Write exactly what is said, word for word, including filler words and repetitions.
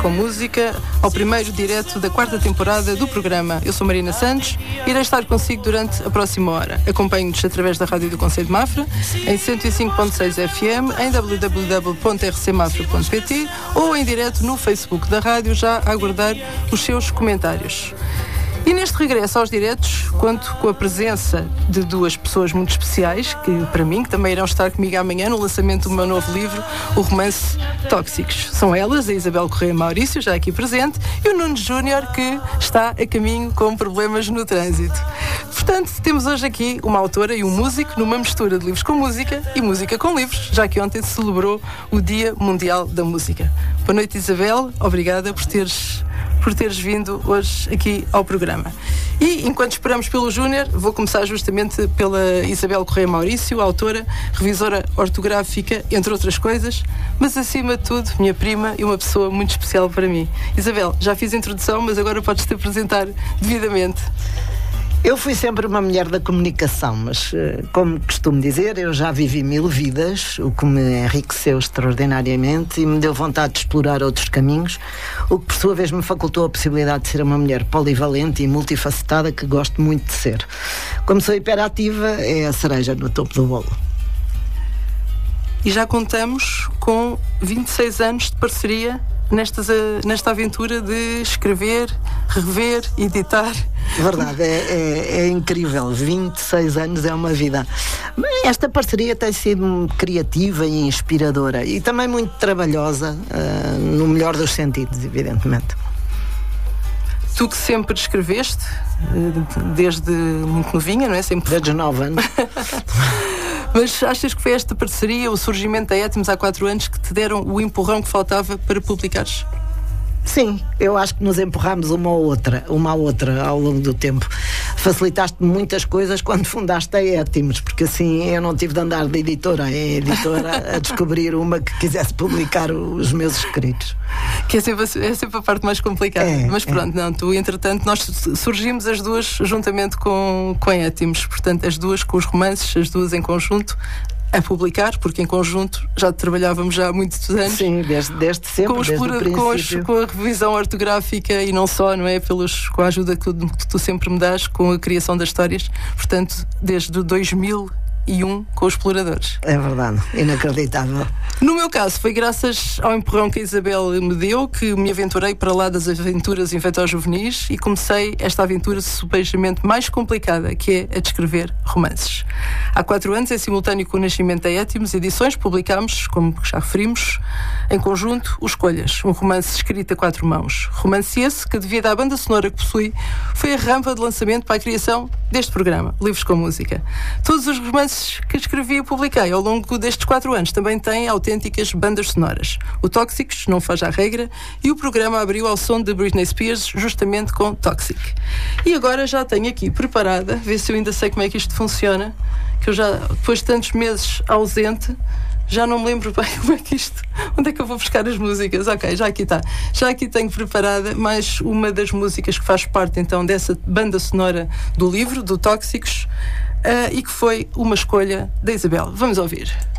com Música, ao primeiro direto da quarta temporada do programa. Eu sou Marina Santos e irei estar consigo durante a próxima hora. Acompanhe-nos através da Rádio do Concelho de Mafra, em cento e cinco ponto seis F M, em w w w ponto r c mafra ponto p t ou em direto no Facebook da rádio, já a aguardar os seus comentários. E neste regresso aos diretos, conto com a presença de duas pessoas muito especiais, que para mim, que também irão estar comigo amanhã no lançamento do meu novo livro, o romance Tóxicos. São elas, a Isabel Correia Maurício, já aqui presente, e o Nuno Júnior, que está a caminho com problemas no trânsito. Portanto, temos hoje aqui uma autora e um músico numa mistura de livros com música e música com livros, já que ontem se celebrou o Dia Mundial da Música. Boa noite, Isabel. Obrigada por teres... por teres vindo hoje aqui ao programa. E, enquanto esperamos pelo Júnior, vou começar justamente pela Isabel Correia Maurício, autora, revisora ortográfica, entre outras coisas, mas, acima de tudo, minha prima e uma pessoa muito especial para mim. Isabel, já fiz a introdução, mas agora podes-te apresentar devidamente. Eu fui sempre uma mulher da comunicação, mas, como costumo dizer, eu já vivi mil vidas, o que me enriqueceu extraordinariamente e me deu vontade de explorar outros caminhos, o que, por sua vez, me facultou a possibilidade de ser uma mulher polivalente e multifacetada que gosto muito de ser. Como sou hiperativa, é a cereja no topo do bolo. E já contamos com vinte e seis anos de parceria Nestas, nesta aventura de escrever, rever, editar. Verdade, é, é, é incrível. vinte e seis anos é uma vida. Esta parceria tem sido criativa e inspiradora e também muito trabalhosa, uh, no melhor dos sentidos, evidentemente. Tu que sempre escreveste, desde muito novinha, não é? Sempre... Desde nove anos. Mas achas que foi esta parceria, o surgimento da Étimos há quatro anos, que te deram o empurrão que faltava para publicares? Sim, eu acho que nos empurramos uma à outra, uma à outra ao longo do tempo. Facilitaste muitas coisas quando fundaste a Étimos, porque assim eu não tive de andar de editora em editora a descobrir uma que quisesse publicar os meus escritos. Que é sempre, é sempre a parte mais complicada. É, mas pronto, é. não, tu, entretanto, nós surgimos as duas juntamente com, com a Étimos, portanto, as duas com os romances, as duas em conjunto, a publicar, porque em conjunto já trabalhávamos já há muitos anos. Sim, desde, desde sempre, com, os desde pura, o princípio. Com, os, com a revisão ortográfica e não só, não é? Pelos, com a ajuda que, que tu sempre me dás, com a criação das histórias, portanto, desde dois mil e um com os exploradores. É verdade, inacreditável. No meu caso, foi graças ao empurrão que a Isabel me deu que me aventurei para lá das aventuras infanto-juvenis e comecei esta aventura supostamente mais complicada, que é a de escrever romances. Há quatro anos, em simultâneo com o nascimento da Étimos Edições, publicámos, como já referimos, em conjunto, o Escolhas, um romance escrito a quatro mãos. Romance esse que, devido à banda sonora que possui, foi a rampa de lançamento para a criação deste programa, Livros com Música. Todos os romances que escrevi e publiquei ao longo destes quatro anos também têm autênticas bandas sonoras. O Tóxicos não foge à regra e o programa abriu ao som de Britney Spears justamente com Toxic. E agora já tenho aqui preparada, vê se eu ainda sei como é que isto funciona, que eu já, depois de tantos meses ausente, já não me lembro bem como é que isto... Onde é que eu vou buscar as músicas? Ok, já aqui está. Já aqui tenho preparada mais uma das músicas que faz parte então dessa banda sonora do livro, do Tóxicos, uh, e que foi uma escolha da Isabel. Vamos ouvir.